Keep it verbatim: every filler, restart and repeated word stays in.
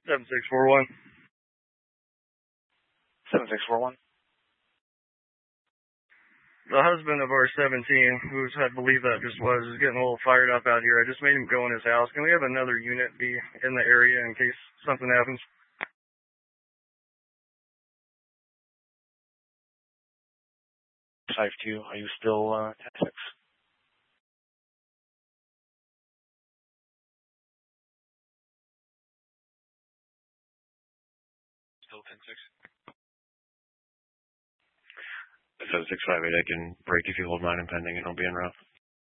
seven six four one. seven six four one. The husband of our seventeen, who's I believe that just was, is getting a little fired up out here. I just made him go in his house. Can we have another unit be in the area in case something happens? five two, are you still uh, ten six? Still ten six? seven six five eight, I can break if you hold mine impending and I'll be en route.